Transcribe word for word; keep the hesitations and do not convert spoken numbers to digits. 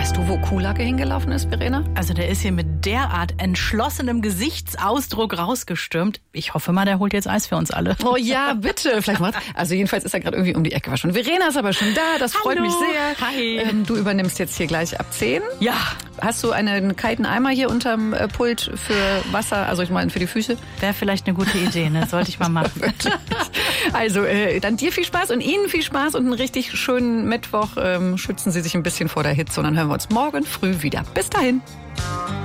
Weißt du, wo Kuhlacke hingelaufen ist, Verena? Also der ist hier mit derart entschlossenem Gesichtsausdruck rausgestürmt. Ich hoffe mal, der holt jetzt Eis für uns alle. Oh ja, bitte. Vielleicht macht's. Also jedenfalls ist er gerade irgendwie um die Ecke schon. Verena ist aber schon da, das freut Hallo. mich sehr. Hi. Ähm, du übernimmst jetzt hier gleich ab zehn. Ja. Hast du einen kalten Eimer hier unterm äh, Pult für Wasser, also ich meine für die Füße? Wäre vielleicht eine gute Idee, ne? Sollte ich mal machen. Also äh, dann dir viel Spaß und Ihnen viel Spaß und einen richtig schönen Mittwoch. Ähm, schützen Sie sich ein bisschen vor der Hitze und dann hören wir uns morgen früh wieder. Bis dahin.